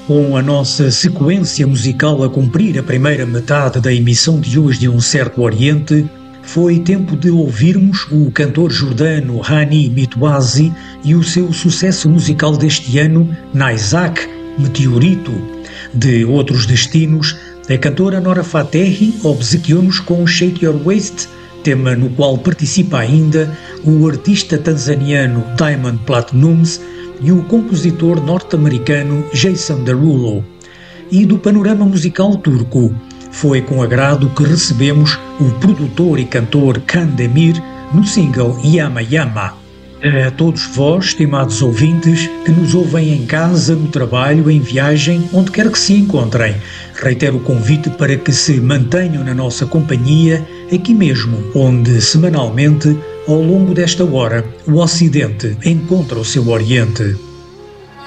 Com a nossa sequência musical a cumprir a primeira metade da emissão de hoje de Um Certo Oriente, foi tempo de ouvirmos o cantor jordano Hani Mitwazi e o seu sucesso musical deste ano, Naisak, Meteorito. De outros destinos, a cantora Nora Fatehi obsequiou-nos com Shake Your Waist, tema no qual participa ainda o artista tanzaniano Diamond Platnumz e o compositor norte-americano Jason Derulo. E do panorama musical turco, foi com agrado que recebemos o produtor e cantor Kandemir no single Yama Yama. A todos vós, estimados ouvintes, que nos ouvem em casa, no trabalho, em viagem, onde quer que se encontrem, reitero o convite para que se mantenham na nossa companhia, aqui mesmo, onde semanalmente, ao longo desta hora, o Ocidente encontra o seu Oriente.